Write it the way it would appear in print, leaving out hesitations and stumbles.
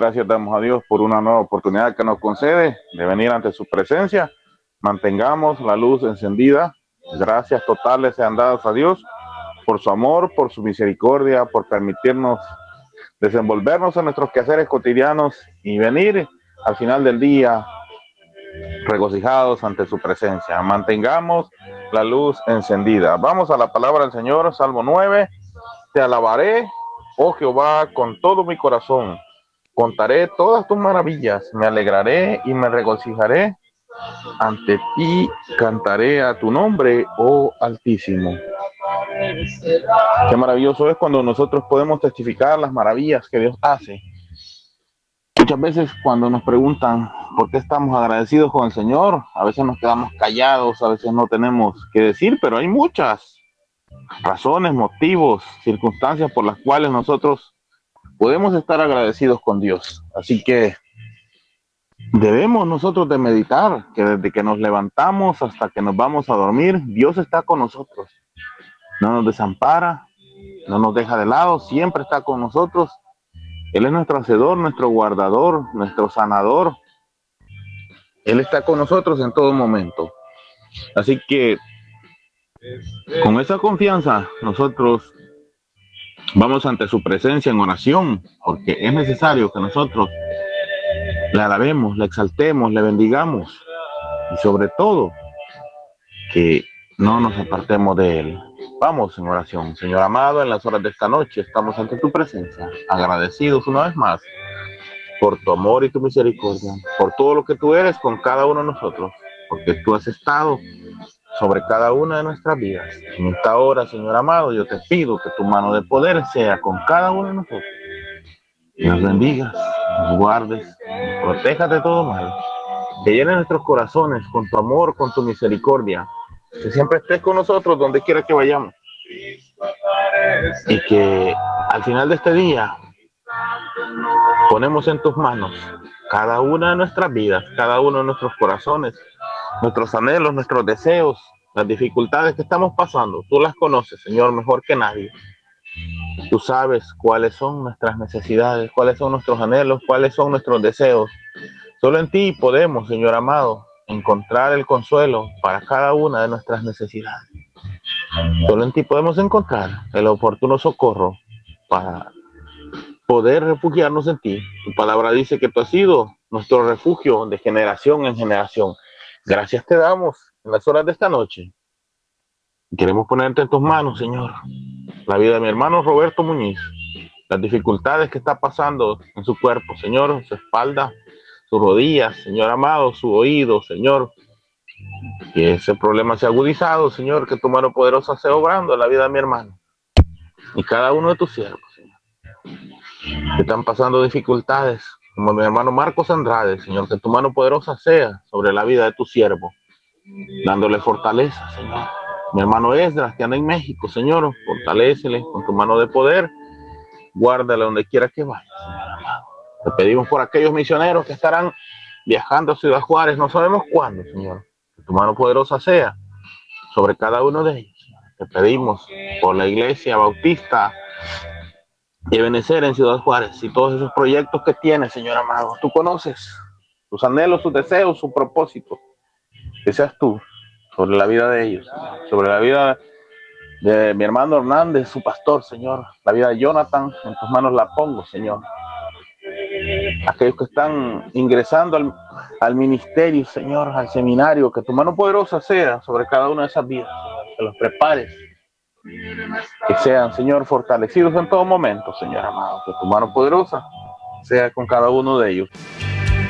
gracias damos a Dios por una nueva oportunidad que nos concede de venir ante su presencia. Mantengamos la luz encendida. Gracias totales sean dadas a Dios por su amor, por su misericordia, por permitirnos desenvolvernos en nuestros quehaceres cotidianos y venir al final del día regocijados ante su presencia. Mantengamos la luz encendida. Vamos a la palabra del Señor, Salmo 9. Te alabaré, oh Jehová, con todo mi corazón. Contaré todas tus maravillas. Me alegraré y me regocijaré. Ante ti cantaré a tu nombre, oh Altísimo. Qué maravilloso es cuando nosotros podemos testificar las maravillas que Dios hace. Muchas veces cuando nos preguntan por qué estamos agradecidos con el Señor, a veces nos quedamos callados, a veces no tenemos que decir, pero hay muchas razones, motivos, circunstancias por las cuales nosotros podemos estar agradecidos con Dios. Así que debemos nosotros de meditar que desde que nos levantamos hasta que nos vamos a dormir, Dios está con nosotros. No nos desampara, no nos deja de lado, siempre está con nosotros. Él es nuestro hacedor, nuestro guardador, nuestro sanador. Él está con nosotros en todo momento. Así que con esa confianza nosotros vamos ante su presencia en oración, porque es necesario que nosotros le alabemos, le exaltemos, le bendigamos y sobre todo que no nos apartemos de él. Vamos en oración. Señor amado, en las horas de esta noche estamos ante tu presencia, agradecidos una vez más por tu amor y tu misericordia, por todo lo que tú eres con cada uno de nosotros, porque tú has estado sobre cada una de nuestras vidas. En esta hora, Señor amado, yo te pido que tu mano de poder sea con cada uno de nosotros. Que nos bendigas, nos guardes, nos protejas de todo mal. Que llenes nuestros corazones con tu amor, con tu misericordia. Que siempre estés con nosotros donde quiera que vayamos. Y que al final de este día ponemos en tus manos cada una de nuestras vidas, cada uno de nuestros corazones, nuestros anhelos, nuestros deseos, las dificultades que estamos pasando. Tú las conoces, Señor, mejor que nadie. Tú sabes cuáles son nuestras necesidades, cuáles son nuestros anhelos, cuáles son nuestros deseos. Solo en ti podemos, Señor amado, encontrar el consuelo para cada una de nuestras necesidades. Solo en ti podemos encontrar el oportuno socorro para poder refugiarnos en ti. Tu palabra dice que tú has sido nuestro refugio de generación en generación. Gracias te damos en las horas de esta noche. Queremos ponerte en tus manos, Señor, la vida de mi hermano Roberto Muñiz, las dificultades que está pasando en su cuerpo, Señor, su espalda, sus rodillas, Señor amado, su oído, Señor, que ese problema sea agudizado, Señor, que tu mano poderosa sea obrando en la vida de mi hermano y cada uno de tus siervos, Señor, que están pasando dificultades, como mi hermano Marcos Andrade, Señor, que tu mano poderosa sea sobre la vida de tu siervo, dándole fortaleza, Señor. Mi hermano Esdras, que anda en México, Señor, fortalécele con tu mano de poder, guárdale donde quiera que vaya, Señor amado. Te pedimos por aquellos misioneros que estarán viajando a Ciudad Juárez, no sabemos cuándo, Señor, que tu mano poderosa sea sobre cada uno de ellos, Señor. Te pedimos por la iglesia bautista de Benecer en Ciudad Juárez y todos esos proyectos que tienes, Señor amado. Tú conoces sus anhelos, sus deseos, sus propósitos. Que seas tú sobre la vida de ellos, Señor. Sobre la vida de mi hermano Hernández, su pastor, Señor. La vida de Jonathan, en tus manos la pongo, Señor. Aquellos que están ingresando al ministerio, Señor, al seminario, que tu mano poderosa sea sobre cada una de esas vidas, Señor. Que los prepares. Que sean, Señor, fortalecidos en todo momento, Señor amado. Que tu mano poderosa sea con cada uno de ellos.